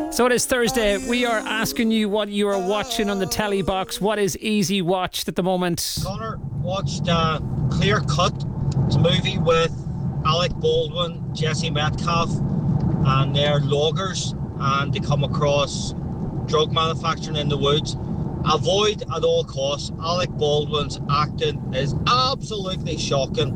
So it is Thursday. We are asking you what you are watching on the telly box. What is easy watched at the moment? Connor watched Clear Cut. It's a movie with Alec Baldwin, Jesse Metcalfe, and they're loggers, and they come across drug manufacturing in the woods. Avoid at all costs. Alec Baldwin's acting is absolutely shocking.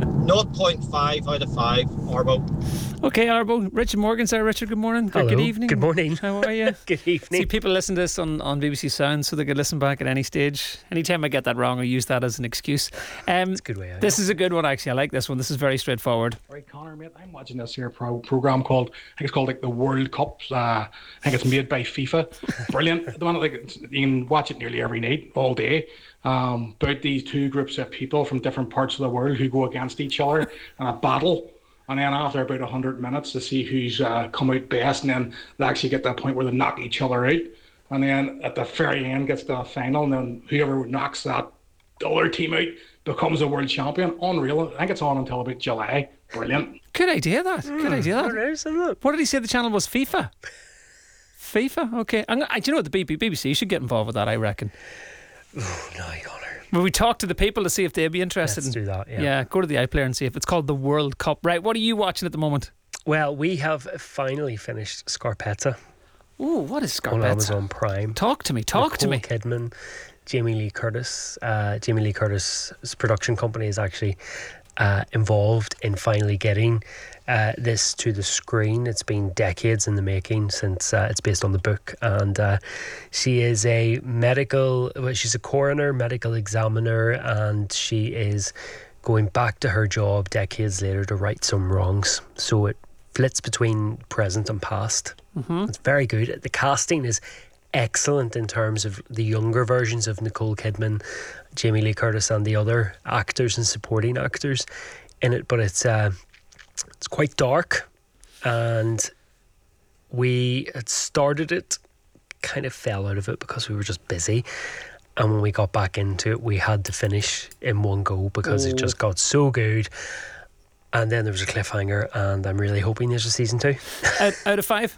0.5 out of 5, Arbo. Okay, Arbo. Richard Morgan's there. Richard, good morning. Hello. Good evening. Good morning. How are you? Good evening. See, people listen to this on BBC Sound so they can listen back at any stage. Anytime I get that wrong, I use that as an excuse. It's a good way out. This is a good one, actually. I like this one. This is very straightforward. Right, Connor, mate, I'm watching this here program called, I think it's called like the World Cup. I think it's made by FIFA. Brilliant. The one, like, you can watch it nearly every night, all day. About these two groups of people from different parts of the world who go against each other in a battle. And then after about 100 minutes to see who's come out best, and then they actually get to the point where they knock each other out. And then at the very end gets to the final, and then whoever knocks that other team out becomes a world champion. Unreal. I think it's on until about July. Brilliant. Good idea, that. Good idea, that. What did he say the channel was? FIFA? FIFA? Okay. Do you know what? The BBC should get involved with that, I reckon. Oh, no, Connor. Will we talk to the people to see if they'd be interested? Let's do that, yeah. Yeah, go to the iPlayer and see if it's called the World Cup. Right, what are you watching at the moment? Well, we have finally finished Scarpetta. Oh, what is Scarpetta? On Amazon Prime. Talk to me. Nicole Kidman, Jamie Lee Curtis. Jamie Lee Curtis's production company is actually involved in finally getting this to the screen. It's been decades in the making since it's based on the book, and she is she's a coroner, medical examiner, and she is going back to her job decades later to right some wrongs. So it flits between present and past. It's very good. The casting is excellent in terms of the younger versions of Nicole Kidman, Jamie Lee Curtis, and the other actors and supporting actors in it, but it's quite dark, and we had started it, kind of fell out of it because we were just busy, and when we got back into it we had to finish in one go because it just got so good. And then there was a cliffhanger, and I'm really hoping there's a season 2. Out of 5?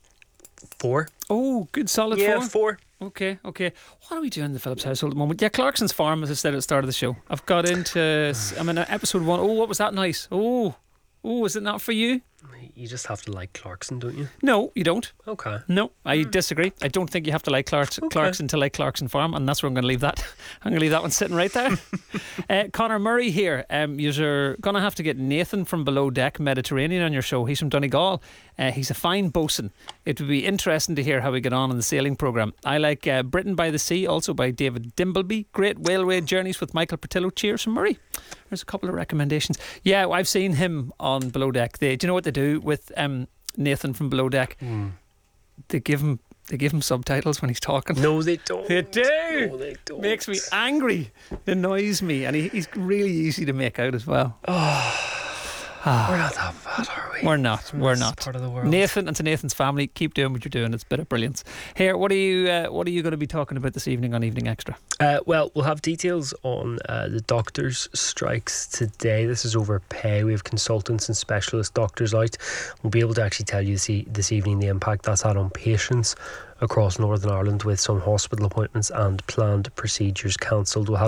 4. Oh, good solid 4. Yeah, 4. Okay. What are we doing in the Phillips household at the moment? Yeah, Clarkson's Farm, as I said at the start of the show. I've got into, I'm in episode 1. Oh, what was that nice? Oh, is it not for you? You just have to like Clarkson, don't you? No, you don't. Okay. No, I disagree. I don't think you have to like Clarkson to like Clarkson Farm, and that's where I'm going to leave that. I'm going to leave that one sitting right there. Conor Murray here. You're going to have to get Nathan from Below Deck Mediterranean on your show. He's from Donegal. He's a fine bosun. It would be interesting to hear how we get on in the sailing programme. I like Britain by the Sea, also by David Dimbleby. Great Whaleway Journeys with Michael Portillo. Cheers from Murray. There's a couple of recommendations. Yeah, I've seen him on Below Deck. Do you know what they do with Nathan from Below Deck? They give him subtitles when he's talking. No, they don't. They do. No, they don't. Makes me angry. Annoys me, and he's really easy to make out as well. We're not that bad, are we? We're not. Part of the world. Nathan, and to Nathan's family, keep doing what you're doing. It's a bit of brilliance. Here, what are you going to be talking about this evening on Evening Extra? Well, we'll have details on the doctors' strikes today. This is over pay. We have consultants and specialist doctors out. We'll be able to actually tell you this evening the impact that's had on patients across Northern Ireland, with some hospital appointments and planned procedures cancelled. We'll have